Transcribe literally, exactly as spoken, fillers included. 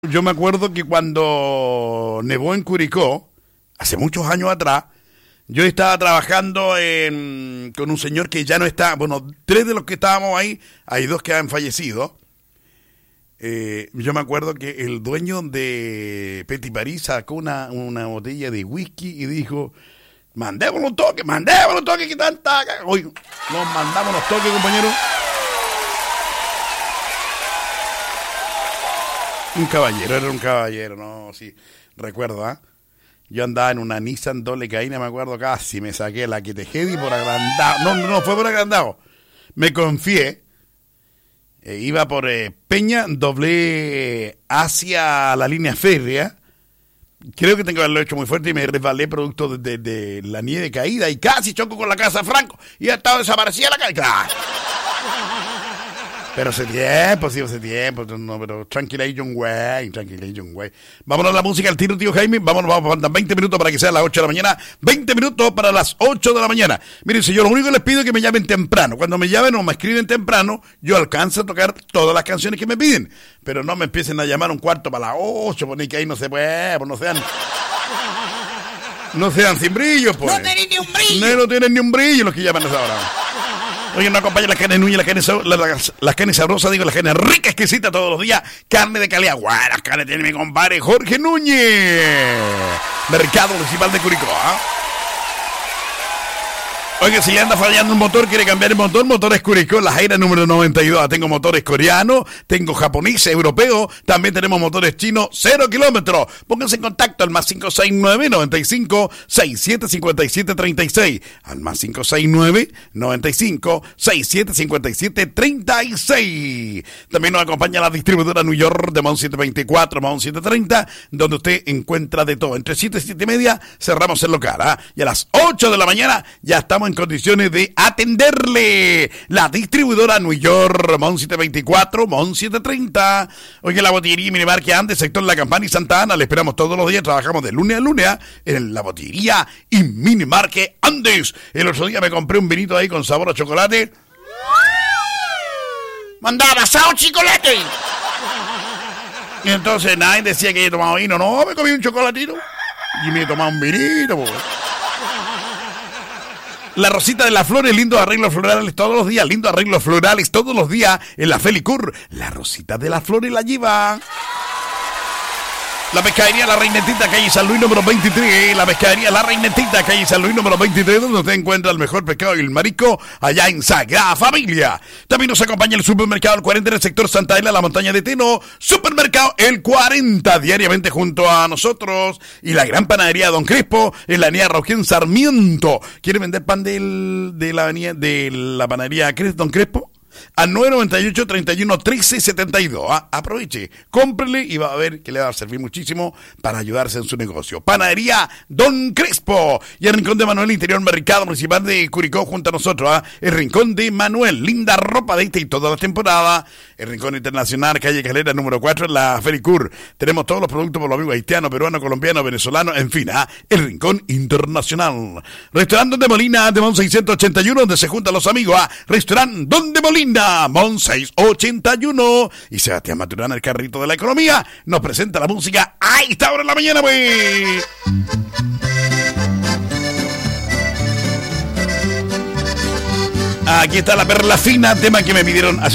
Yo me acuerdo que cuando nevó en Curicó, hace muchos años atrás, yo estaba trabajando en, con un señor que ya no está, bueno, tres de los que estábamos ahí, hay dos que han fallecido. Eh, yo me acuerdo que el dueño de Petit Paris sacó una, una botella de whisky y dijo, mandémonos un toque, mandémonos un toque, que tanta... Hoy nos mandamos los toques, compañeros. Un caballero, era un caballero, no, sí, recuerdo, ¿ah? ¿eh? Yo andaba en una Nissan doble cabina, me acuerdo, casi me saqué la que te heavy por agrandado, no, no, no, fue por agrandado, me confié, eh, iba por eh, Peña, doblé hacia la línea férrea, creo que tengo que haberlo hecho muy fuerte y me resbalé producto de, de, de la nieve caída y casi choco con la casa Franco y ha estado desaparecida la calle. Pero hace tiempo, sí, hace tiempo, no, pero tranquilation, güey, tranquilation, güey. Vámonos a la música al tiro, tío Jaime, vámonos, vamos, faltan veinte minutos para que sea las ocho de la mañana, veinte minutos para las ocho de la mañana. Miren, si yo lo único que les pido es que me llamen temprano, cuando me llamen o me escriben temprano, yo alcanzo a tocar todas las canciones que me piden, pero no me empiecen a llamar un cuarto para las ocho, porque que ahí no se puede, pues no sean... No sean sin brillo, pues. No tienen ni un brillo. No, no tienen ni un brillo los que llaman a esa hora. Oye, no acompaña las carnes Núñez, las carnes, las, las carnes sabrosas, digo, las carnes ricas, exquisitas todos los días. Carne de calidad. Guau, las carnes tiene mi compadre Jorge Núñez. Mercado Municipal de Curicó, ¿ah? ¿eh? Oye, si le anda fallando un motor, quiere cambiar el motor, Motores Curicó, la Jaira número noventa y dos. Tengo motores coreanos, tengo japonés, europeo, también tenemos motores chinos, cero kilómetros. Pónganse en contacto al más cinco seis nueve, noventa y cinco, sesenta y siete, cincuenta y siete, treinta y seis. Al más cinco seis nueve, noventa y cinco, sesenta y siete, cincuenta y siete, treinta y seis. También nos acompaña la distribuidora New York de Mon setecientos veinticuatro, Mon setecientos treinta, donde usted encuentra de todo. Entre siete y siete y media cerramos el local, ¿ah? Y a las ocho de la mañana ya estamos en condiciones de atenderle. La distribuidora New York, Mon setecientos veinticuatro, Mon setecientos treinta. Oye, la botillería y minimarket Andes, sector La Campana y Santa Ana, le esperamos todos los días, trabajamos de lunes a lunes en la botillería y minimarket Andes. El otro día me compré un vinito ahí con sabor a chocolate. Mandaba asado chocolate. Y entonces nadie decía que he tomado vino. No, me comí un chocolatito y me he tomado un vinito, pues. La Rosita de las Flores, lindos arreglos florales todos los días, lindos arreglos florales todos los días en la Felicur. La Rosita de las Flores la lleva. La pescadería La Reinetita, calle San Luis número veintitrés. La pescadería La Reinetita, calle San Luis número veintitrés, donde usted encuentra el mejor pescado y el marisco allá en Sagrada Familia. También nos acompaña el supermercado El cuarenta en el sector Santa Isla, la montaña de Teno. Supermercado El cuarenta, diariamente junto a nosotros. Y la gran panadería Don Crespo en la avenida Rauquén Sarmiento. ¿Quiere vender pan del, de la avenida de la panadería Don Crespo? Al nueve noventa y ocho, treinta y uno, trece, setenta y dos. ¿Ah? Aproveche, cómprele y va a ver que le va a servir muchísimo para ayudarse en su negocio. Panadería Don Crespo. Y el Rincón de Manuel, interior Mercado Municipal de Curicó, junto a nosotros. ¿Ah? El Rincón de Manuel, linda ropa de esta y toda la temporada. El Rincón Internacional, calle Calera número cuatro, en la Felicur. Tenemos todos los productos por los amigos haitianos, peruanos, colombianos, venezolanos, en fin. ¿Ah? El Rincón Internacional. Restaurante Donde Molina, de Mon seiscientos ochenta y uno, donde se juntan los amigos. ¿Ah? Restaurante Donde Molina. Mon seiscientos ochenta y uno. Y Sebastián Maturana, el carrito de la economía, nos presenta la música a esta hora en la mañana, pues. Aquí está la perla fina, tema que me pidieron hace